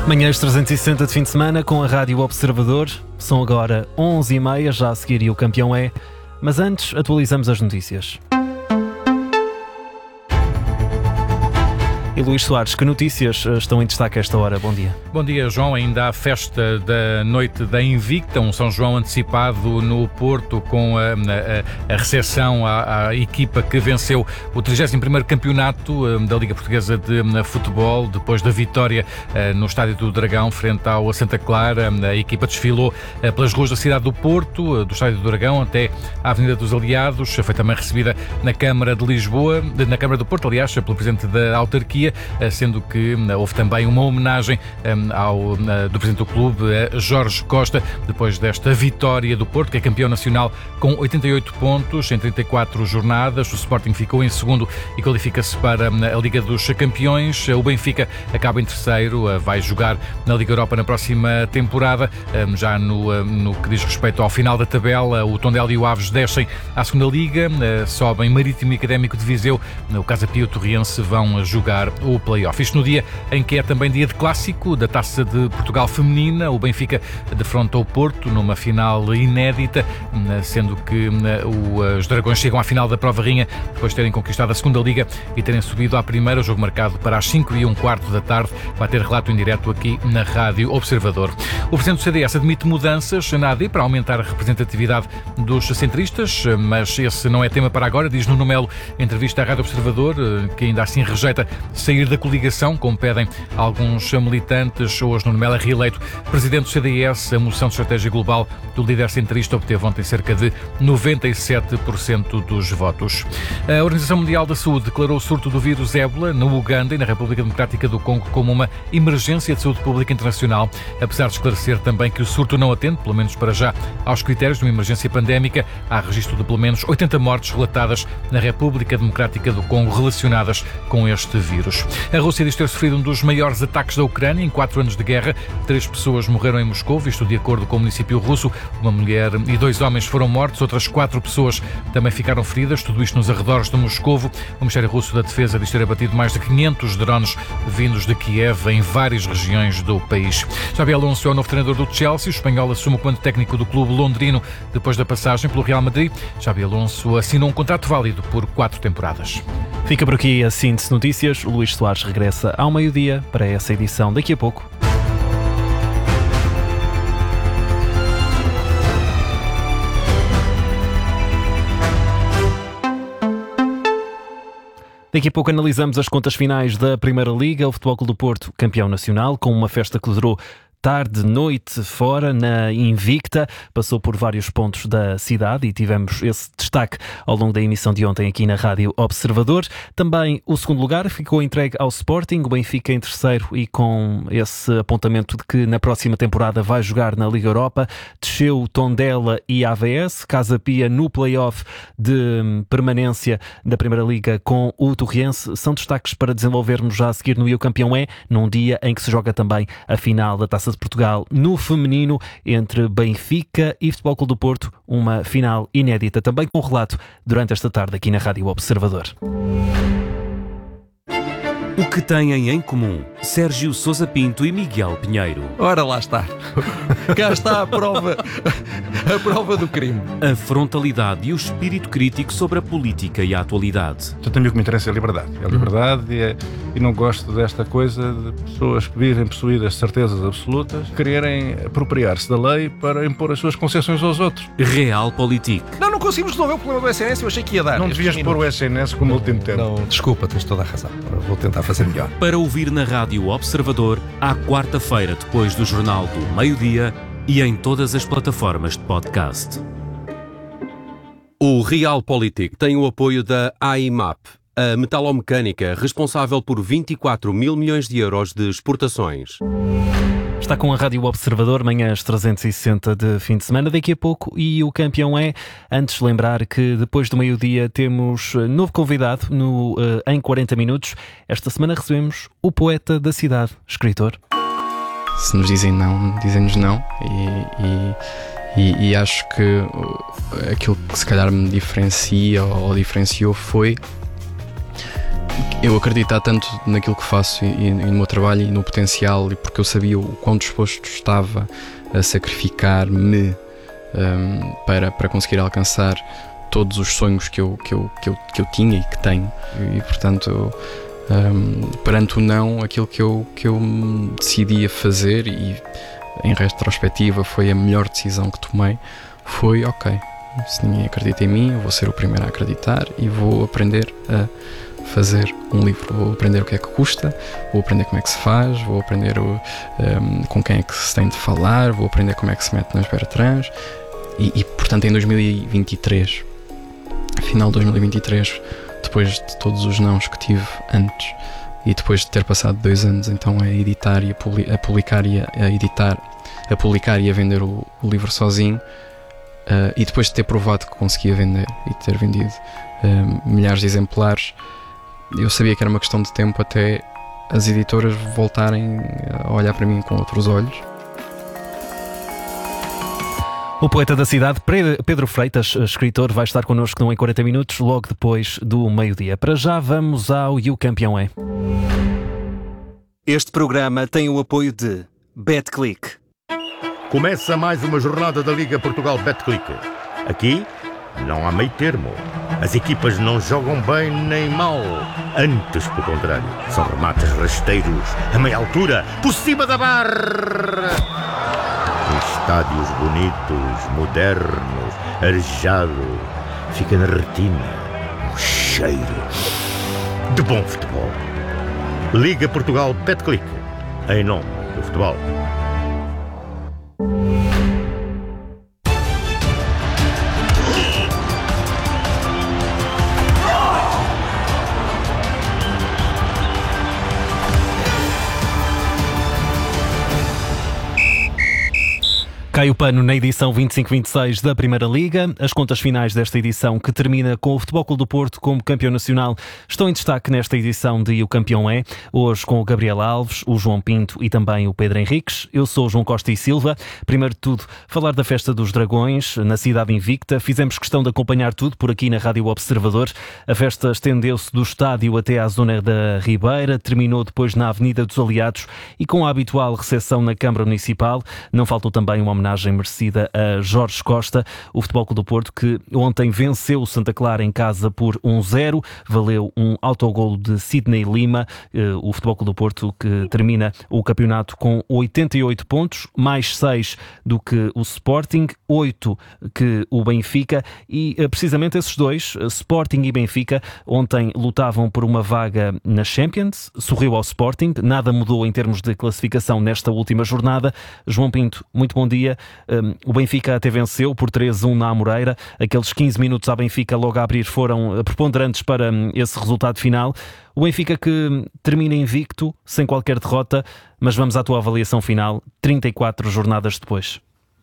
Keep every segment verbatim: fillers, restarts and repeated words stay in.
Manhãs trezentos e sessenta de fim de semana com a Rádio Observador. São agora onze e meia, já a seguir e o campeão é. Mas antes, atualizamos as notícias. E Luís Soares, que notícias estão em destaque a esta hora? Bom dia. Bom dia, João. Ainda há festa da noite da Invicta, um São João antecipado no Porto com a, a, a recepção à, à equipa que venceu o trigésimo primeiro campeonato da Liga Portuguesa de Futebol, depois da vitória no Estádio do Dragão frente ao Santa Clara. A equipa desfilou pelas ruas da cidade do Porto, do Estádio do Dragão até à Avenida dos Aliados. Foi também recebida na Câmara de Lisboa, na Câmara do Porto, aliás, pelo Presidente da Autarquia, sendo que houve também uma homenagem ao, do Presidente do Clube, Jorge Costa, depois desta vitória do Porto, que é campeão nacional com oitenta e oito pontos em trinta e quatro jornadas. O Sporting ficou em segundo e qualifica-se para a Liga dos Campeões. O Benfica acaba em terceiro, vai jogar na Liga Europa na próxima temporada. Já no, no que diz respeito ao final da tabela, o Tondela e o Aves descem à segunda Liga, sobem Marítimo e Académico de Viseu. O Casa Pia e o Torriense vão jogar o play-off. Isto no dia em que é também dia de clássico da Taça de Portugal Feminina. O Benfica defronta o Porto numa final inédita, sendo que os Dragões chegam à final da Prova Rainha depois de terem conquistado a segunda Liga e terem subido à primeira. O jogo marcado para as cinco e um quarto da tarde. Vai ter relato em direto aqui na Rádio Observador. O Presidente do C D S admite mudanças na A D para aumentar a representatividade dos centristas, mas esse não é tema para agora, diz Nuno Melo em entrevista à Rádio Observador, que ainda assim rejeita sair da coligação, como pedem alguns militantes. Hoje, Nuno Melo é reeleito presidente do C D S. A moção de estratégia global do líder centrista obteve ontem cerca de noventa e sete por cento dos votos. A Organização Mundial da Saúde declarou o surto do vírus ébola no Uganda e na República Democrática do Congo como uma emergência de saúde pública internacional, apesar de esclarecer também que o surto não atende, pelo menos para já, aos critérios de uma emergência pandémica. Há registro de pelo menos oitenta mortes relatadas na República Democrática do Congo relacionadas com este vírus. A Rússia diz ter sofrido um dos maiores ataques da Ucrânia em quatro anos de guerra. Três pessoas morreram em Moscou, isto de acordo com o município russo. Uma mulher e dois homens foram mortos, outras quatro pessoas também ficaram feridas, tudo isto nos arredores de Moscovo. O Ministério Russo da Defesa diz ter abatido mais de quinhentos drones vindos de Kiev em várias regiões do país. Xabi Alonso é o novo treinador do Chelsea. O espanhol assume o comando técnico do clube londrino depois da passagem pelo Real Madrid. Xabi Alonso assinou um contrato válido por quatro temporadas. Fica por aqui a síntese de notícias. O Luís Soares regressa ao meio-dia para essa edição daqui a pouco. Daqui a pouco analisamos as contas finais da Primeira Liga. O Futebol Clube do Porto, campeão nacional, com uma festa que durou tarde, noite, fora, na Invicta. Passou por vários pontos da cidade e tivemos esse destaque ao longo da emissão de ontem aqui na Rádio Observador. Também o segundo lugar ficou entregue ao Sporting, o Benfica em terceiro e com esse apontamento de que na próxima temporada vai jogar na Liga Europa. Desceu o Tondela e a A V S, Casa Pia no play-off de permanência da Primeira Liga com o Torriense. São destaques para desenvolvermos já a seguir no E o Campeão é, num dia em que se joga também a final da Taça de Portugal no feminino entre Benfica e Futebol Clube do Porto, uma final inédita, também com relato durante esta tarde aqui na Rádio Observador. O que têm em comum Sérgio Sousa Pinto e Miguel Pinheiro? Ora, lá está. Cá está a prova, a prova do crime. A frontalidade e o espírito crítico sobre a política e a atualidade. Portanto, a mim o que me interessa é a liberdade. É a liberdade e, é, e não gosto desta coisa de pessoas que vivem possuídas de certezas absolutas, quererem apropriar-se da lei para impor as suas concessões aos outros. Realpolitik. Não, não conseguimos resolver o problema do S N S, eu achei que ia dar. Não devias pôr o S N S como último termo. Não, desculpa, tens toda a razão. Vou tentar fazer melhor. Para ouvir na Rádio Observador, à quarta-feira, depois do Jornal do Meio-Dia e em todas as plataformas de podcast. O Realpolitik tem o apoio da A I M A P, a metalomecânica responsável por vinte e quatro mil milhões de euros de exportações. Está com a Rádio Observador, manhãs trezentos e sessenta de fim de semana, daqui a pouco, e o campeão é. Antes lembrar que depois do meio-dia temos novo convidado no uh, em quarenta minutos. Esta semana recebemos o poeta da cidade, escritor. Se nos dizem não, dizem-nos não, e, e, e, e acho que aquilo que se calhar me diferencia ou diferenciou foi eu acreditar tanto naquilo que faço e, e no meu trabalho e no potencial, e porque eu sabia o quão disposto estava a sacrificar-me um, para, para conseguir alcançar todos os sonhos que eu, que eu, que eu, que eu tinha e que tenho. E, portanto, um, perante o não, aquilo que eu, que eu decidi fazer, e em retrospectiva foi a melhor decisão que tomei, foi ok, se ninguém acredita em mim, eu vou ser o primeiro a acreditar e vou aprender a fazer um livro. Vou aprender o que é que custa, vou aprender como é que se faz, vou aprender o, um, com quem é que se tem de falar, vou aprender como é que se mete nas Bertrands. E, e portanto em dois mil e vinte e três, final de dois mil e vinte e três, depois de todos os nãos que tive antes e depois de ter passado dois anos então a editar e a, publi- a publicar e a, a editar, a publicar e a vender o, o livro sozinho, uh, e depois de ter provado que conseguia vender e de ter vendido uh, milhares de exemplares, eu sabia que era uma questão de tempo até as editoras voltarem a olhar para mim com outros olhos. O poeta da cidade, Pedro Freitas, escritor, vai estar connosco no Em quarenta Minutos, logo depois do meio-dia. Para já vamos ao E o Campeão é. Este programa tem o apoio de BetClick. Começa mais uma jornada da Liga Portugal BetClick. Aqui não há meio termo. As equipas não jogam bem nem mal. Antes, pelo contrário, são remates rasteiros, a meia altura, por cima da barra. Estádios bonitos, modernos, arejado. Fica na retina um cheiro de bom futebol. Liga Portugal BetClick, em nome do futebol. Cai o pano na edição vinte e cinco vinte e seis da Primeira Liga. As contas finais desta edição, que termina com o Futebol Clube do Porto como campeão nacional, estão em destaque nesta edição de O Campeão é, hoje com o Gabriel Alves, o João Pinto e também o Pedro Henriques. Eu sou o João Costa e Silva. Primeiro de tudo, falar da Festa dos Dragões, na cidade invicta. Fizemos questão de acompanhar tudo por aqui na Rádio Observador. A festa estendeu-se do estádio até à zona da Ribeira, terminou depois na Avenida dos Aliados e com a habitual recepção na Câmara Municipal. Não faltou também uma homenagem merecida a Jorge Costa, o Futebol Clube do Porto, que ontem venceu o Santa Clara em casa por um zero, valeu um autogolo de Sidney Lima. O Futebol Clube do Porto que termina o campeonato com oitenta e oito pontos, mais seis do que o Sporting, oito que o Benfica, e precisamente esses dois, Sporting e Benfica, ontem lutavam por uma vaga na Champions. Sorriu ao Sporting, nada mudou em termos de classificação nesta última jornada. João Pinto, muito bom dia. Um, o Benfica até venceu por três a um na Amoreira. Aqueles quinze minutos à Benfica logo a abrir foram preponderantes para um, esse resultado final. O Benfica que termina invicto, sem qualquer derrota, mas vamos à tua avaliação final, trinta e quatro jornadas depois.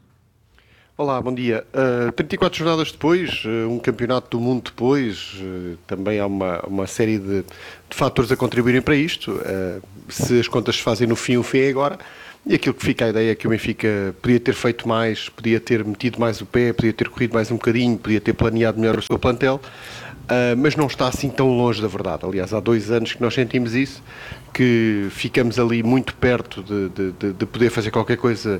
Olá, bom dia. Uh, trinta e quatro jornadas depois, uh, um campeonato do mundo depois, uh, também há uma, uma série de, de fatores a contribuírem para isto. Uh, se as contas se fazem no fim, o fim é agora. E aquilo que fica a ideia é que o Benfica podia ter feito mais, podia ter metido mais o pé, podia ter corrido mais um bocadinho, podia ter planeado melhor o seu plantel, uh, mas não está assim tão longe da verdade. Aliás, há dois anos que nós sentimos isso, que ficamos ali muito perto de, de, de, de poder fazer qualquer coisa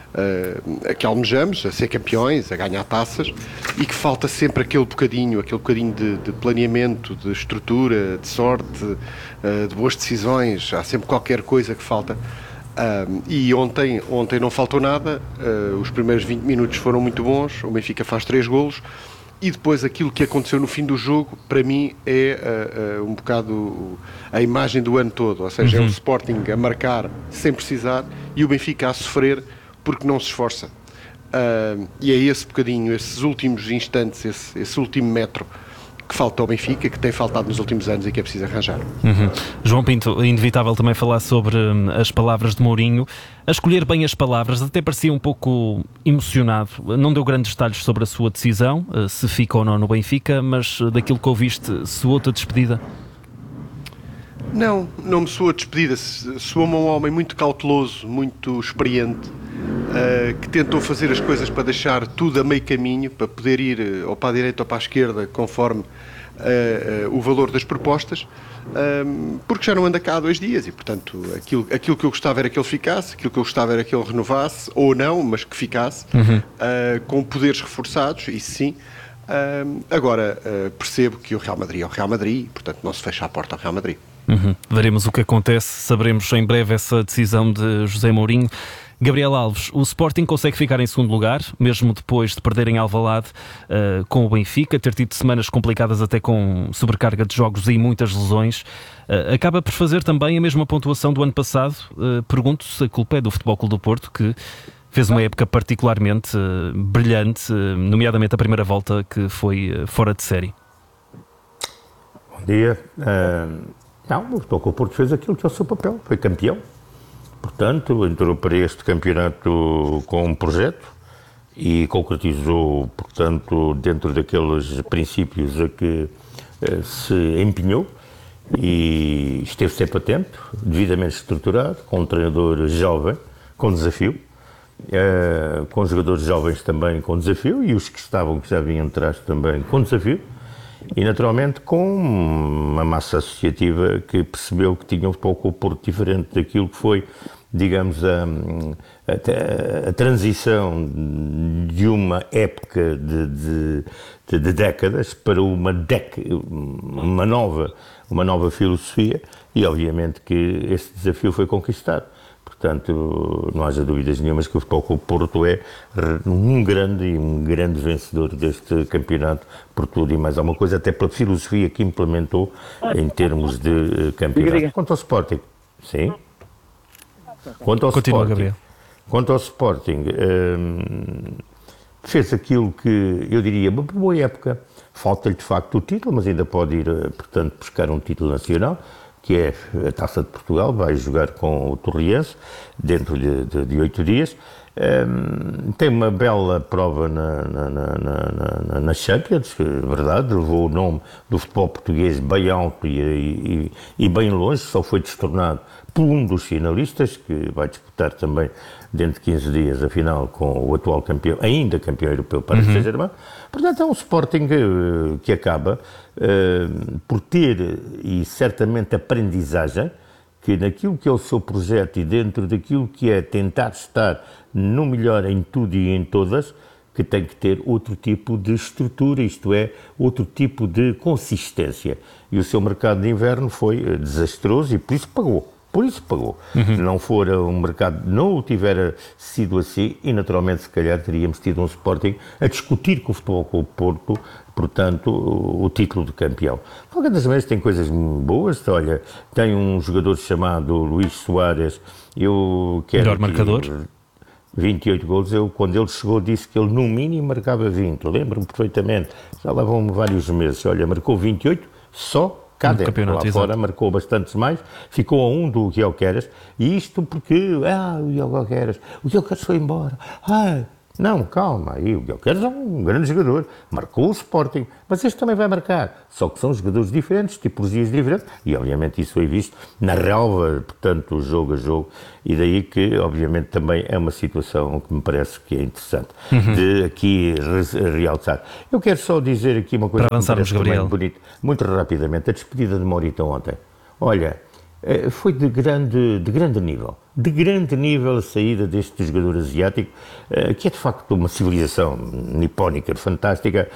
uh, a que almejamos, a ser campeões, a ganhar taças, e que falta sempre aquele bocadinho, aquele bocadinho de, de planeamento, de estrutura, de sorte, uh, de boas decisões. Há sempre qualquer coisa que falta. Um, e ontem, ontem não faltou nada, uh, os primeiros vinte minutos foram muito bons, o Benfica faz três golos e depois aquilo que aconteceu no fim do jogo, para mim é uh, uh, um bocado a imagem do ano todo, ou seja, uhum. É o Sporting a marcar sem precisar e o Benfica a sofrer porque não se esforça. Uh, e é esse bocadinho, esses últimos instantes, esse, esse último metro que falta ao Benfica, que tem faltado nos últimos anos e que é preciso arranjar. Uhum. João Pinto, inevitável também falar sobre hum, as palavras de Mourinho. A escolher bem as palavras, até parecia um pouco emocionado. Não deu grandes detalhes sobre a sua decisão, se fica ou não no Benfica, mas daquilo que ouviste, soou-te a despedida? Não, não me soou a despedida. Soou-me um homem muito cauteloso, muito experiente, uh, que tentou fazer as coisas para deixar tudo a meio caminho, para poder ir ou para a direita ou para a esquerda, conforme uh, uh, o valor das propostas, um, porque já não anda cá há dois dias e, portanto, aquilo, aquilo que eu gostava era que ele ficasse, aquilo que eu gostava era que ele renovasse, ou não, mas que ficasse, uhum. uh, com poderes reforçados, isso sim. Uh, agora, uh, percebo que o Real Madrid é o Real Madrid, portanto, não se fecha a porta ao Real Madrid. Uhum. Veremos o que acontece, saberemos em breve essa decisão de José Mourinho. Gabriel Alves, o Sporting consegue ficar em segundo lugar, mesmo depois de perder em Alvalade uh, com o Benfica, ter tido semanas complicadas até com sobrecarga de jogos e muitas lesões. Uh, acaba por fazer também a mesma pontuação do ano passado. Uh, pergunto se a culpa é do Futebol Clube do Porto, que fez uma época particularmente uh, brilhante, uh, nomeadamente a primeira volta, que foi uh, fora de série. Bom dia. Uh, não, o Futebol Clube do Porto fez aquilo que é o seu papel, foi campeão. Portanto, entrou para este campeonato com um projeto e concretizou, portanto, dentro daqueles princípios a que eh, se empenhou e esteve sempre atento, devidamente estruturado, com um treinador jovem, com desafio, eh, com jogadores jovens também com desafio e os que estavam, que já vinham atrás também com desafio. E, naturalmente, com uma massa associativa que percebeu que tinha um pouco o Porto diferente daquilo que foi, digamos, a, a, a transição de uma época de, de, de, de décadas para uma, dec, uma, nova, uma nova filosofia e, obviamente, que esse desafio foi conquistado. Portanto, não haja dúvidas nenhumas que o Futebol Clube Porto é um grande e um grande vencedor deste campeonato, por tudo e mais alguma coisa, até pela filosofia que implementou em termos de campeonato. Quanto ao Sporting, sim. Quanto ao Continua, Sporting, Gabriel. Quanto ao Sporting, hum, fez aquilo que eu diria uma boa época. Falta-lhe de facto o título, mas ainda pode ir, portanto, buscar um título nacional, que é a Taça de Portugal, vai jogar com o Torriense dentro de, de, de oito dias. Um, tem uma bela prova na, na, na, na, na Champions, é verdade, levou o nome do futebol português bem alto e, e, e bem longe, só foi destornado por um dos finalistas, que vai disputar também dentro de quinze dias a final com o atual campeão, ainda campeão europeu, Paris Saint-Germain. Portanto, é um Sporting que, que acaba uh, por ter, e certamente aprendizagem, que naquilo que é o seu projeto e dentro daquilo que é tentar estar no melhor em tudo e em todas, que tem que ter outro tipo de estrutura, isto é, outro tipo de consistência. E o seu mercado de inverno foi desastroso e por isso pagou. Por isso pagou. Uhum. Se não for um mercado, não o tiver sido assim, e naturalmente se calhar teríamos tido um Sporting a discutir com o Futebol Clube Porto, portanto, o, o título de campeão. De qualquer das maneiras tem coisas boas, olha, tem um jogador chamado Luís Soares, eu quero... Melhor marcador. vinte e oito golos, eu quando ele chegou disse que ele no mínimo marcava vinte, lembro-me perfeitamente, já lá vão vários meses, olha, marcou vinte e oito só cá no dentro, lá exato. fora marcou bastantes mais, ficou a um do Gyökeres, e isto porque, ah, o Gyökeres, o Gyökeres foi embora, ah, não, calma, aí o Gyökeres é um grande jogador, marcou o Sporting, mas este também vai marcar, só que são jogadores diferentes, tipologias diferentes, e obviamente isso foi visto na relva, portanto, jogo a jogo, e daí que, obviamente, também é uma situação que me parece que é interessante uhum. de aqui realçar. Eu quero só dizer aqui uma coisa para avançarmos, que me Gabriel. bonito, muito rapidamente, a despedida de Morita ontem, olha, foi de grande, de grande nível, de grande nível a saída deste jogador asiático, que é de facto uma civilização nipónica fantástica,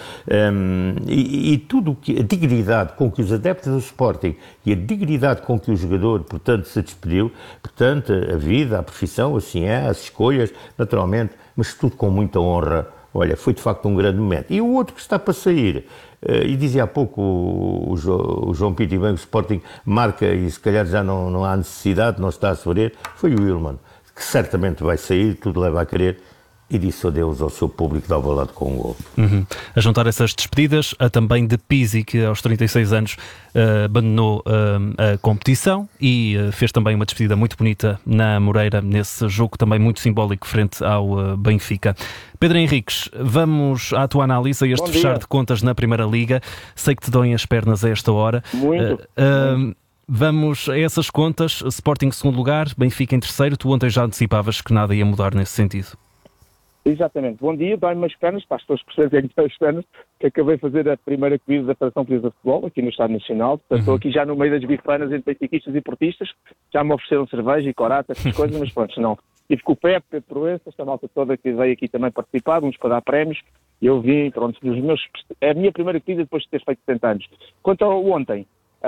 e, e tudo que, a dignidade com que os adeptos do Sporting e a dignidade com que o jogador, portanto, se despediu, portanto, a vida, a profissão, assim é, as escolhas, naturalmente, mas tudo com muita honra. Olha, foi de facto um grande momento. E o outro que está para sair, e dizia há pouco o, o, o João Pinto e bem, o Sporting marca e se calhar já não, não há necessidade, não está a sofrer, foi o Willman, que certamente vai sair, tudo leva a querer, e disse adeus ao seu público de Alvalade com um gol. Uhum. A juntar essas despedidas, a também de Pizzi, que aos trinta e seis anos uh, abandonou uh, a competição e uh, fez também uma despedida muito bonita na Moreira, nesse jogo também muito simbólico frente ao uh, Benfica. Pedro Henriques, vamos à tua análise, a este fechar de contas na Primeira Liga. Sei que te doem as pernas a esta hora. Muito. Uh, uh, vamos a essas contas, Sporting em segundo lugar, Benfica em terceiro. Tu ontem já antecipavas que nada ia mudar nesse sentido. Exatamente. Bom dia, dói-me as pernas, para as pessoas perceberem que dói as pernas, que acabei de fazer a primeira corrida da Federação Portuguesa de Futebol, aqui no Estado Nacional. Portanto, estou aqui já no meio das bifanas entre benfiquistas e portistas. Já me ofereceram cerveja e corata, essas coisas, mas pronto, não. Estive com o Pepe, Pedro Proença, esta malta toda que veio aqui também participar, uns para dar prémios. Eu vim, pronto, dos meus, é a minha primeira corrida depois de ter feito setenta anos. Quanto ao ontem,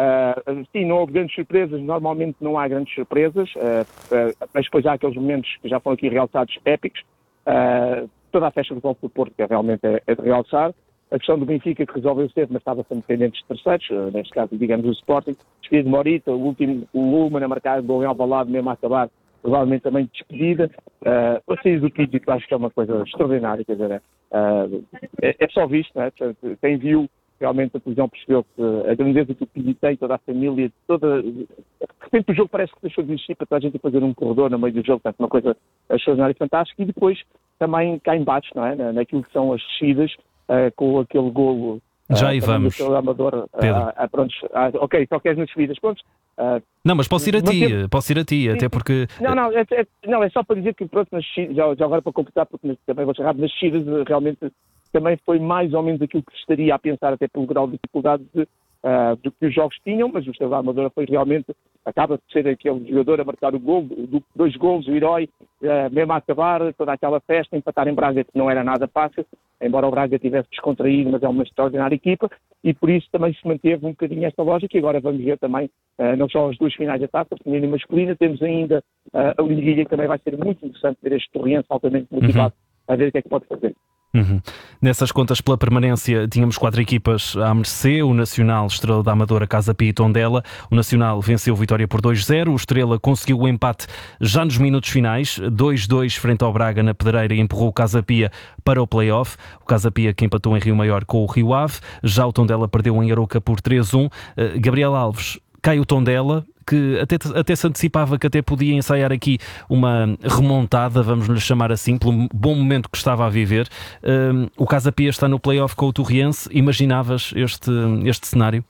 uh, sim, não houve grandes surpresas, normalmente não há grandes surpresas, uh, uh, mas depois há aqueles momentos que já foram aqui realçados épicos. Uh, toda a festa do Golfe do Porto, que realmente é, é de realçar. A questão do Benfica, que resolveu cedo, mas estava sempre dependente de terceiros, uh, neste caso, digamos, o Sporting. Despedida de Morita, o último, o Lumen a marcar gol em Alvalade, mesmo a acabar, provavelmente também despedida. Uh, a saída do Kiko, acho que é uma coisa extraordinária, quer dizer, uh, é, é só visto, não é? Quem viu realmente a televisão percebeu que a grandeza que o Kiko tem, toda a família, toda... De repente o jogo parece que deixou de existir para toda a gente fazer um corredor no meio do jogo, portanto, uma coisa extraordinária e fantástica. E depois também cá em baixo, não é? Naquilo que são as descidas, uh, com aquele golo. Já aí vamos. Amador, Pedro. Uh, uh, pronto, uh, ok, só queres nas subidas, pronto. Uh, não, mas posso ir a ti, manter... posso ir a ti, sim, até porque... Não, não, é, é, não, é só para dizer que, pronto, nas descidas, já, já agora para completar, porque também vou chegar, nas descidas realmente também foi mais ou menos aquilo que se estaria a pensar, até pelo grau de dificuldade de, uh, do que os jogos tinham, mas o Estrela da Amadora foi realmente, acaba de ser aquele jogador a marcar o gol, do, dois golos, o herói, uh, mesmo a acabar, toda aquela festa, empatar em Braga, que não era nada fácil, embora o Braga tivesse descontraído, mas é uma extraordinária equipa, e por isso também se manteve um bocadinho esta lógica, e agora vamos ver também, uh, não só as duas finais da taça, feminina e masculina, temos ainda uh, a Liguilha, que também vai ser muito interessante ver este Torriense altamente motivado, uhum. a ver o que é que pode fazer. Uhum. Nessas contas pela permanência tínhamos quatro equipas à mercê, o Nacional, Estrela da Amadora, Casa Pia e Tondela. O Nacional venceu o Vitória por dois zero, o Estrela conseguiu o empate já nos minutos finais, dois dois frente ao Braga na Pedreira, e empurrou o Casa Pia para o play-off. O Casa Pia que empatou em Rio Maior com o Rio Ave, já o Tondela perdeu em Aroca por três um. Uh, Gabriel Alves, cai o Tondela, que até, até se antecipava que até podia ensaiar aqui uma remontada, vamos lhe chamar assim, pelo bom momento que estava a viver. Um, o Casa Pia está no play-off com o Torriense. Imaginavas este, este cenário?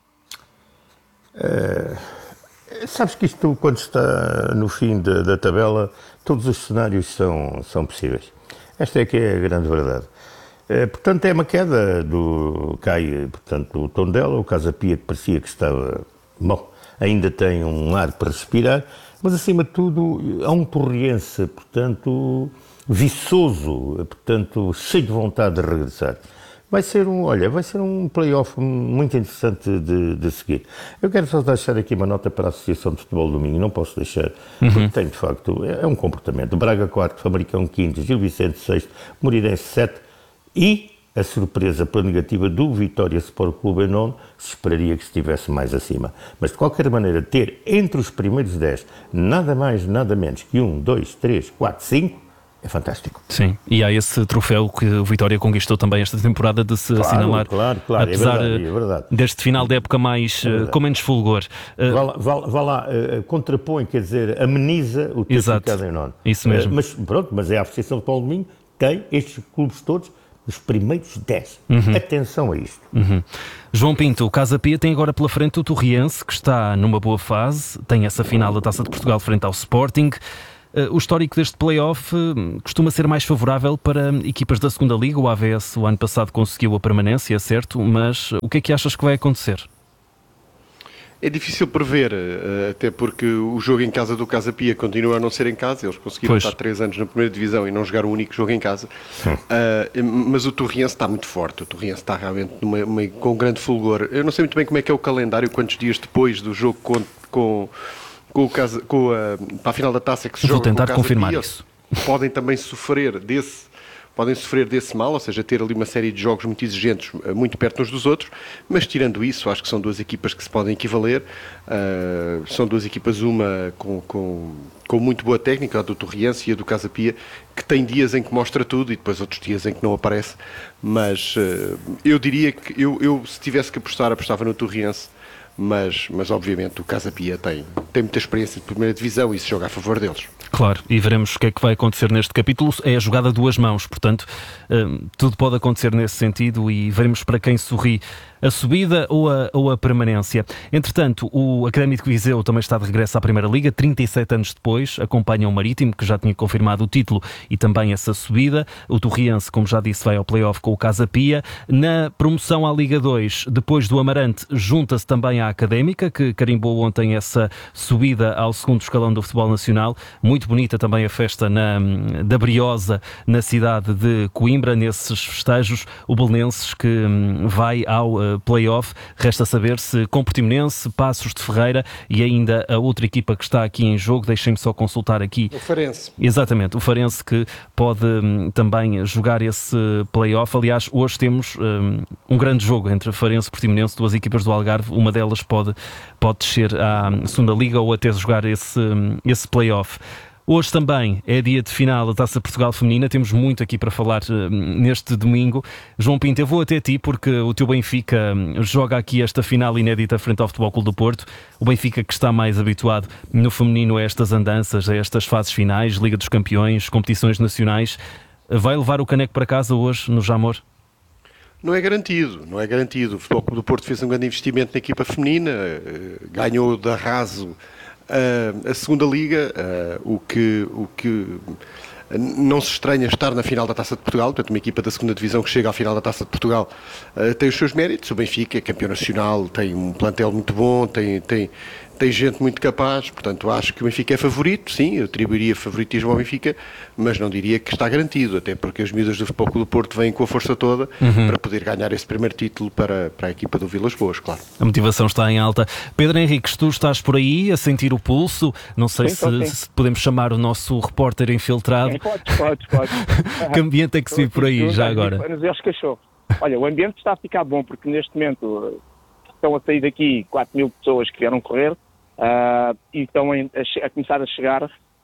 Uh, sabes que isto, quando está no fim de, da tabela, todos os cenários são, são possíveis. Esta é que é a grande verdade. Uh, portanto, é uma queda do... Cai, portanto, o Tondela, o Casa Pia, que parecia que estava... Bom, ainda tem um ar para respirar, mas acima de tudo há um Torriense, portanto, viçoso, portanto, cheio de vontade de regressar. Vai ser um, olha, vai ser um play-off muito interessante de, de seguir. Eu quero só deixar aqui uma nota para a Associação de Futebol do Minho, não posso deixar, uhum. porque tem de facto, é um comportamento. Braga quarto, Famalicão quinto, Gil Vicente sexto, Moreirense sete e... a surpresa pela negativa do Vitória Sport Clube em nono, se esperaria que estivesse mais acima. Mas, de qualquer maneira, ter entre os primeiros dez nada mais, nada menos que um, dois, três, quatro, cinco, é fantástico. Sim, e há esse troféu que o Vitória conquistou também esta temporada de se claro, assinalar. Claro, claro, apesar é verdade, é verdade. deste final de época mais, é com menos fulgor. Vá lá, vá, vá lá uh, contrapõe, quer dizer, ameniza o ter ficado em nono. Isso mesmo. Uh, mas, pronto, mas é a Associação de Futebol do Minho, tem estes clubes todos, os primeiros dez. Uhum. Atenção a isto. Uhum. João Pinto, o Casa Pia tem agora pela frente o Torriense, que está numa boa fase, tem essa final da Taça de Portugal frente ao Sporting. Uh, o histórico deste play-off uh, costuma ser mais favorável para equipas da segunda Liga. O A V S o ano passado conseguiu a permanência, certo? Mas uh, o que é que achas que vai acontecer? É difícil prever, até porque o jogo em casa do Casa Pia continua a não ser em casa. Eles conseguiram pois. estar três anos na primeira divisão e não jogar o único jogo em casa. Uh, mas o Torriense está muito forte. O Torriense está realmente numa, uma, com um grande fulgor. Eu não sei muito bem como é que é o calendário, quantos dias depois do jogo com, com, com o casa, com a, para a final da taça que se Vou joga tentar com o Casa confirmar Pia. Isso. Podem também sofrer desse... podem sofrer desse mal, ou seja, ter ali uma série de jogos muito exigentes, muito perto uns dos outros, mas tirando isso, acho que são duas equipas que se podem equivaler, uh, são duas equipas, uma com, com, com muito boa técnica, a do Torriense e a do Casa Pia, que tem dias em que mostra tudo e depois outros dias em que não aparece, mas uh, eu diria que eu, eu, se tivesse que apostar, apostava no Torriense, mas, mas obviamente o Casa Pia tem, tem muita experiência de primeira divisão e isso joga a favor deles. Claro, e veremos o que é que vai acontecer neste capítulo. É a jogada a duas mãos, portanto, hum, tudo pode acontecer nesse sentido e veremos para quem sorri a subida ou a, ou a permanência. Entretanto, o Académico de Viseu também está de regresso à Primeira Liga, trinta e sete anos depois, acompanha o Marítimo, que já tinha confirmado o título e também essa subida. O Torriense, como já disse, vai ao play-off com o Casa Pia. Na promoção à Liga dois, depois do Amarante, junta-se também à Académica, que carimbou ontem essa subida ao segundo escalão do futebol nacional. Muito bonita também a festa na, da Briosa, na cidade de Coimbra, nesses festejos. O Belenenses, que vai ao uh, play-off. Resta saber se com Portimonense, Passos de Ferreira e ainda a outra equipa que está aqui em jogo. Deixem-me só consultar aqui. O Farense. Exatamente, o Farense, que pode um, também jogar esse play-off. Aliás, hoje temos um, um grande jogo entre Farense e Portimonense, duas equipas do Algarve. Uma delas pode, pode descer à segunda Liga ou até jogar esse, esse play-off. Hoje também é dia de final da Taça Portugal Feminina, temos muito aqui para falar uh, neste domingo. João Pinto, eu vou até ti porque o teu Benfica um, joga aqui esta final inédita frente ao Futebol Clube do Porto. O Benfica que está mais habituado no feminino a estas andanças, a estas fases finais, Liga dos Campeões, competições nacionais. Vai levar o caneco para casa hoje no Jamor? Não é garantido, não é garantido. O Futebol Clube do Porto fez um grande investimento na equipa feminina, ganhou de arraso Uh, a segunda Liga, uh, o, que, o que não se estranha estar na final da Taça de Portugal. Portanto, uma equipa da segunda Divisão que chega à final da Taça de Portugal uh, tem os seus méritos. O Benfica é campeão nacional, tem um plantel muito bom, tem, tem, tem gente muito capaz. Portanto, acho que o Benfica é favorito, sim, eu atribuiria favoritismo ao Benfica, mas não diria que está garantido, até porque as miúdas do Futebol Clube do Porto vêm com a força toda uhum. para poder ganhar esse primeiro título para, para a equipa do Vilas Boas, claro. A motivação está em alta. Pedro Henriques, tu estás por aí a sentir o pulso, não sei sim, se, se podemos chamar o nosso repórter infiltrado. Sim, podes, podes, podes. Que ambiente é que se vive por aí já agora? Olha, o ambiente está a ficar bom, porque neste momento estão a sair daqui quatro mil pessoas que vieram correr uh, e estão a, a começar a chegar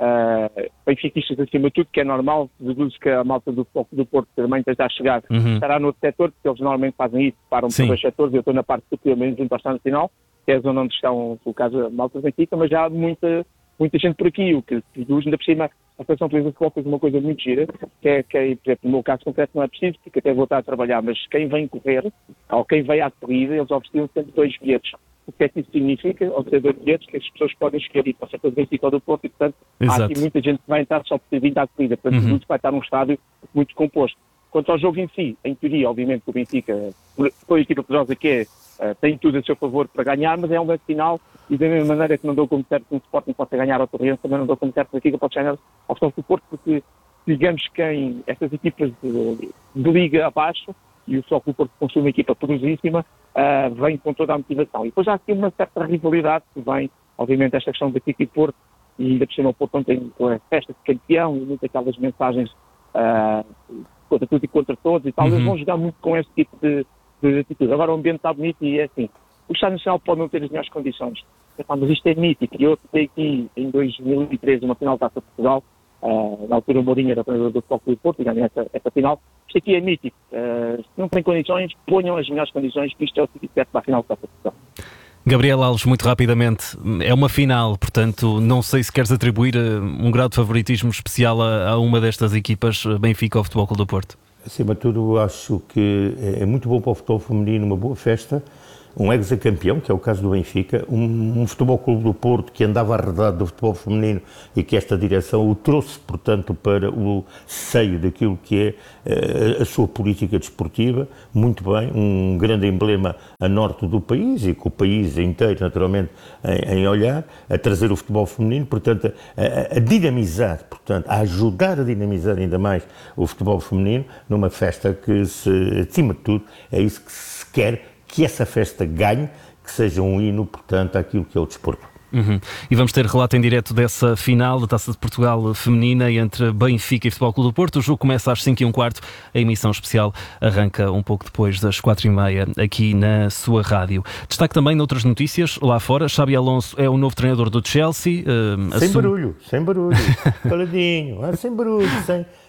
uh, benfiquistas acima de tudo, que é normal. Deduzo que a malta do Futebol do Porto também está a chegar, uhum. estará no outro setor, porque eles normalmente fazem isso, param por dois setores. Eu estou na parte superior, mesmo junto ao Estado Nacional, que é a zona onde estão colocadas a malta benfica, mas já há muita, muita gente por aqui, o que deduz, ainda por cima. A Federação Portuguesa de Futebol fez uma coisa muito gira, que é, que é, por exemplo, no meu caso concreto não é preciso, porque até vou estar a trabalhar, mas quem vem correr, ou quem vem à corrida, eles ofereciam sempre dois bilhetes. O que é que isso significa? Oferecer dois bilhetes que as pessoas podem escolher ir para o setor do Benfica ou do Porto, e portanto Exato. Há aqui muita gente que vai entrar só por ter vindo à corrida, portanto uhum. vai estar num estádio muito composto. Quanto ao jogo em si, em teoria, obviamente, o Benfica, foi a equipa poderosa que é, uh, tem tudo a seu favor para ganhar, mas é um grande final. E da mesma maneira que não dou como certo que o Sporting pode ganhar ao Torriense, também não dou como certo que a Benfica pode ganhar ao Futebol do Porto, porque digamos que em estas equipas de, de liga abaixo, e o Futebol do Porto construiu uma equipa poderosíssima, uh, vem com toda a motivação. E depois já há aqui uma certa rivalidade que vem, obviamente, esta questão do Benfica e Porto, e ainda por cima o Porto ontem com a festa de campeão, e muitas aquelas mensagens uh, contra tudo e contra todos e tal, uhum. eles vão jogar muito com esse tipo de, de atitude. Agora o ambiente está bonito e é assim. O Estado Nacional pode não ter as melhores condições, mas isto é mítico. Eu fiquei aqui em dois mil e treze, uma final da Taça de Portugal, uh, na altura o Mourinho era treinador do Futebol Clube do Porto e ganhei essa, essa final. Isto aqui é mítico. Uh, se não tem condições, ponham as melhores condições, que isto é o sítio certo para a final da Taça de Portugal. Gabriel Alves, muito rapidamente, é uma final, portanto, não sei se queres atribuir um grau de favoritismo especial a, a uma destas equipas, Benfica ou Futebol Clube do Porto? Acima de tudo, acho que é muito bom para o futebol feminino, uma boa festa. Um ex-campeão, que é o caso do Benfica, um, um Futebol Clube do Porto que andava arredado do futebol feminino e que esta direção o trouxe, portanto, para o seio daquilo que é uh, a sua política desportiva, muito bem, um grande emblema a norte do país e com o país inteiro, naturalmente, em, em olhar, a trazer o futebol feminino, portanto, a, a dinamizar, portanto, a ajudar a dinamizar ainda mais o futebol feminino numa festa que, se, acima de tudo, é isso que se quer, que essa festa ganhe, que seja um hino, portanto, àquilo que é o desporto. Uhum. E vamos ter relato em direto dessa final da Taça de Portugal feminina entre Benfica e Futebol Clube do Porto. O jogo começa às cinco e um quarto, a emissão especial arranca um pouco depois das quatro e meia aqui na sua rádio. Destaque também noutras notícias lá fora, Xabi Alonso é o novo treinador do Chelsea. Uh, sem assume... barulho, sem barulho, caladinho, sem barulho, sem...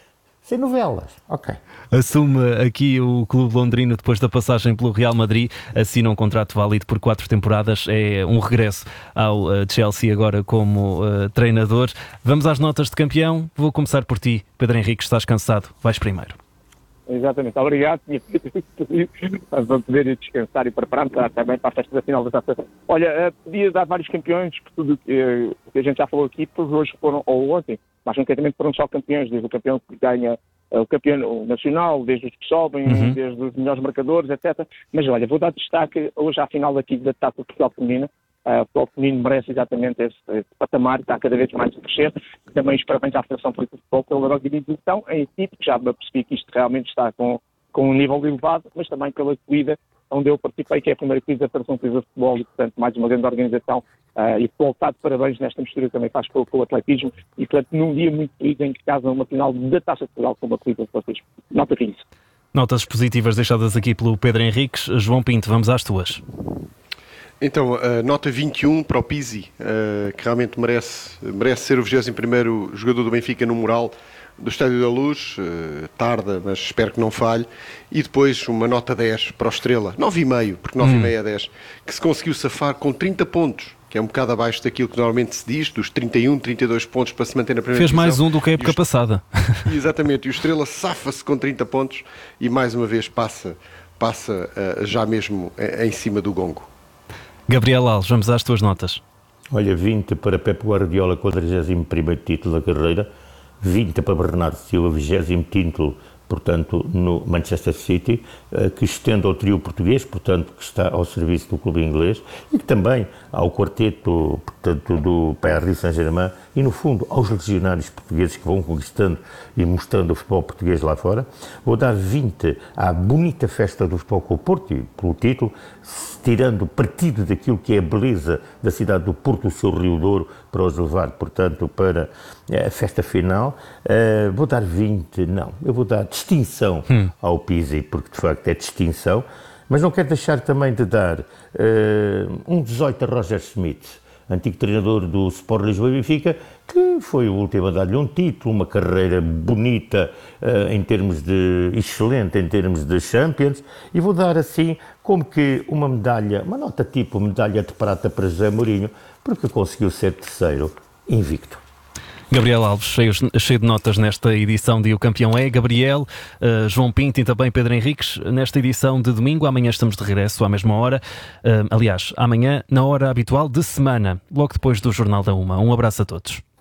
sem novelas. Ok. Assume aqui o clube londrino depois da passagem pelo Real Madrid, assina um contrato válido por quatro temporadas, é um regresso ao uh, Chelsea agora como uh, treinador. Vamos às notas de campeão, vou começar por ti, Pedro Henrique, estás cansado, vais primeiro. Exatamente, obrigado. Vamos poder descansar e preparar-me também para a festa da final da Taça. Olha, podia dar vários campeões, por tudo que, que a gente já falou aqui, pois hoje foram, ou ontem, mas concretamente foram só campeões, desde o campeão que ganha o campeão nacional, desde os que sobem, uhum. desde os melhores marcadores, etcétera. Mas olha, vou dar destaque hoje à final aqui da Taça de Portugal Feminina. Uh, o futebol feminino merece exatamente esse, esse patamar, está cada vez mais a crescer. Também os parabéns à Federação Política de Futebol pela organização em si, porque já me percebi que isto realmente está com, com um nível elevado, mas também pela corrida onde eu participei, que é a primeira corrida da Federação Política de Futebol, e portanto mais uma grande organização, uh, e o futebol está de parabéns nesta mistura que também faz com, com o atletismo, e portanto num dia muito feliz em que casam uma final da Taça de Portugal com uma corrida de atletismo. Nota que isso. Notas positivas deixadas aqui pelo Pedro Henriques. João Pinto, vamos às tuas. Então, a nota vinte e um para o Pizzi, uh, que realmente merece, merece ser o vigésimo primeiro jogador do Benfica no mural do Estádio da Luz, uh, tarda, mas espero que não falhe. E depois uma nota dez para o Estrela, nove e meio, porque nove e meio é dez, que se conseguiu safar com trinta pontos, que é um bocado abaixo daquilo que normalmente se diz, dos trinta e um, trinta e dois pontos para se manter na primeira Fez divisão. mais um do que a época o... passada. Exatamente, e o Estrela safa-se com trinta pontos e mais uma vez passa, passa uh, já mesmo em cima do gongo. Gabriel Alves, vamos às tuas notas. Olha, vinte para Pep Guardiola, quadragésimo primeiro título da carreira, vinte para Bernardo Silva, vigésimo título, portanto, no Manchester City, que estende ao trio português, portanto, que está ao serviço do clube inglês, e que também ao quarteto, portanto, do Paris Saint-Germain, e no fundo aos legionários portugueses que vão conquistando e mostrando o futebol português lá fora. Vou dar vinte à bonita festa do futebol com o Porto, e pelo título, tirando partido daquilo que é a beleza da cidade do Porto, o seu Rio Douro, para os levar, portanto, para a festa final. Uh, vou dar vinte, não, eu vou dar distinção hum. ao Pizzi, porque de facto é distinção, mas não quero deixar também de dar uh, um dezoito a Roger Schmidt, antigo treinador do Sport Lisboa e Benfica, que foi o último a dar-lhe um título, uma carreira bonita uh, em termos de, excelente em termos de Champions, e vou dar assim como que uma medalha, uma nota tipo medalha de prata para José Mourinho, porque conseguiu ser terceiro invicto. Gabriel Alves, cheio, cheio de notas nesta edição de O Campeão é. Gabriel, uh, João Pinto e também Pedro Henriques, nesta edição de domingo. Amanhã estamos de regresso à mesma hora. Uh, aliás, amanhã na hora habitual de semana, logo depois do Jornal da Uma. Um abraço a todos.